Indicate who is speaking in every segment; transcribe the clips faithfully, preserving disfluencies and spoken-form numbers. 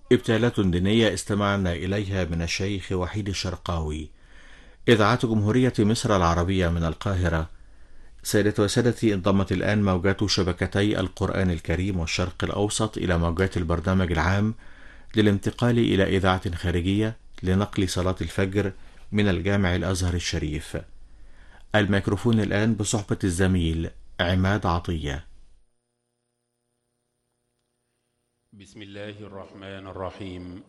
Speaker 1: ابتالات دينية استمعنا إليها من الشيخ وحيد الشرقاوي. إذاعة جمهورية مصر العربية من القاهرة. سادة وسادتي، انضمت الآن موجات شبكتي القرآن الكريم والشرق الأوسط إلى موجات البرنامج العام للانتقال إلى إذاعة خارجية لنقل صلاة الفجر من الجامع الأزهر الشريف. الميكروفون الآن بصحبة الزميل عماد عطية.
Speaker 2: بسم الله الرحمن الرحيم.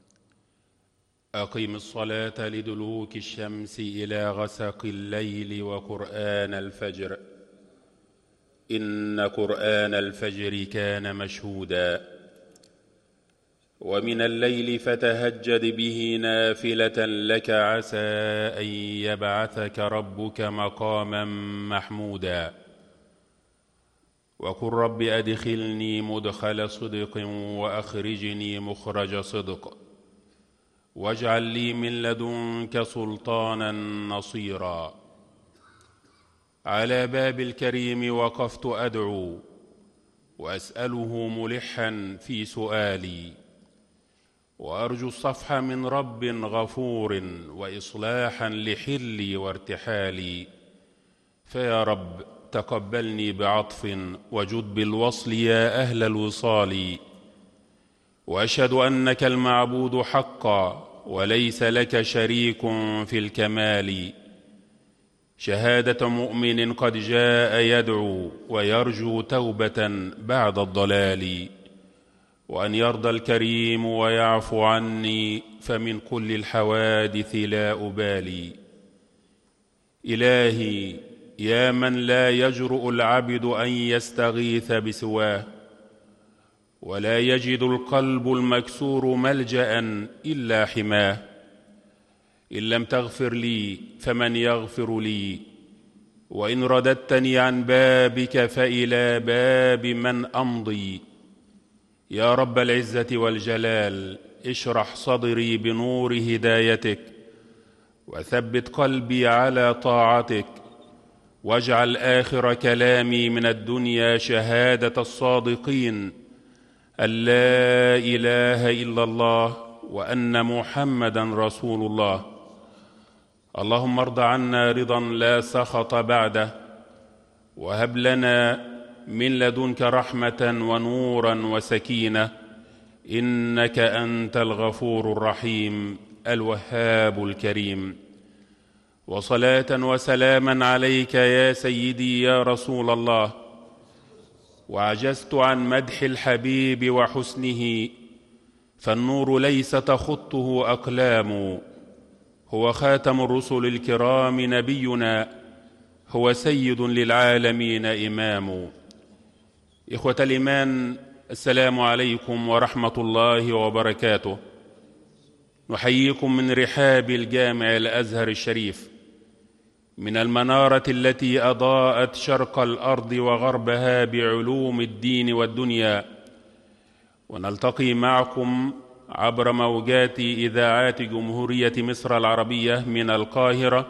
Speaker 2: أقم الصلاة لدلوك الشمس إلى غسق الليل وقرآن الفجر إن قرآن الفجر كان مشهودا ومن الليل فتهجد به نافلة لك عسى أن يبعثك ربك مقاما محمودا وقل رب أدخلني مدخل صدق وأخرجني مخرج صدق واجعل لي من لدنك سلطانا نصيرا. على باب الكريم وقفت أدعو وأسأله ملحا في سؤالي وأرجو الصفح من رب غفور وإصلاحا لحلي وارتحالي. فيا رب تقبلني بعطف وجد بالوصل يا أهل الوصال. وأشهد أنك المعبود حقا وليس لك شريك في الكمال. شهادة مؤمن قد جاء يدعو ويرجو توبة بعد الضلال. وأن يرضى الكريم ويعفو عني فمن كل الحوادث لا أبالي. إلهي يا من لا يجرؤ العبد أن يستغيث بسواه ولا يجد القلب المكسور ملجأ إلا حماه. إن لم تغفر لي فمن يغفر لي وإن رددتني عن بابك فإلى باب من أمضي. يا رب العزة والجلال اشرح صدري بنور هدايتك وثبت قلبي على طاعتك واجعل آخر كلامي من الدنيا شهادة الصادقين أن لا إله إلا الله وأن محمدا رسول الله. اللهم ارض عنا رضا لا سخط بعده وهب لنا من لدنك رحمة ونورا وسكينة إنك أنت الغفور الرحيم الوهاب الكريم. وصلاة وسلاما عليك يا سيدي يا رسول الله. وعجزت عن مدح الحبيب وحسنه فالنور ليس تخطه أقلام. هو خاتم الرسل الكرام نبينا هو سيد للعالمين إمام. إخوة الإيمان، السلام عليكم ورحمة الله وبركاته. نحييكم من رحاب الجامع الأزهر الشريف من المنارة التي أضاءت شرق الأرض وغربها بعلوم الدين والدنيا. ونلتقي معكم عبر موجات إذاعات جمهورية مصر العربية من القاهرة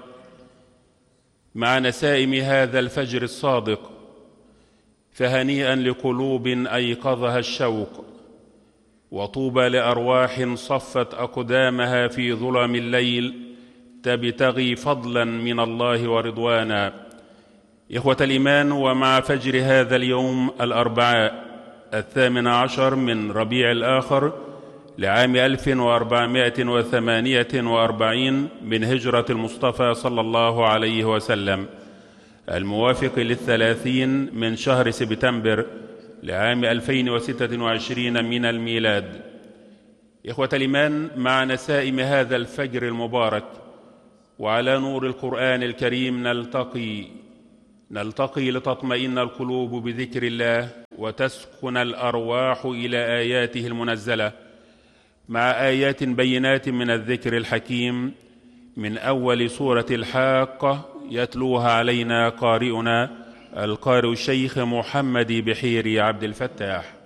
Speaker 2: مع نسائم هذا الفجر الصادق. فهنيئا لقلوب أيقظها الشوق وطوبى لأرواح صفت أقدامها في ظلم الليل تبتغي فضلا من الله ورضوانا. إخوة الإيمان، ومع فجر هذا اليوم الأربعاء الثامن عشر من ربيع الآخر لعام ألف وأربعمائة وثمانية وأربعين من هجرة المصطفى صلى الله عليه وسلم الموافق للثلاثين من شهر سبتمبر لعام ألفين وستة وعشرين من الميلاد. إخوة الإيمان، مع نسائم هذا الفجر المبارك وعلى نور القرآن الكريم نلتقي نلتقي لتطمئن القلوب بذكر الله وتسكن الأرواح إلى آياته المنزلة مع آيات بينات من الذكر الحكيم من أول سورة الحاقة يتلوها علينا قارئنا القارئ الشيخ محمد بحيري عبد الفتاح.